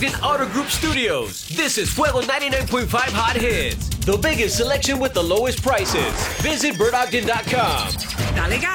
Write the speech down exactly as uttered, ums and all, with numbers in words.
Ogden Auto Group Studios. This is Fuego ninety-nine point five Hot Hits. The biggest selection with the lowest prices. Visit Bert Ogden dot com. Dale gas.